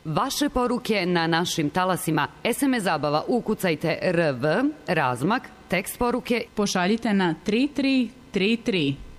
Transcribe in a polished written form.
Vaše poruke na našim talasima. SMS zabava, ukucajte RV, razmak, tekst poruke. Pošaljite na 3333.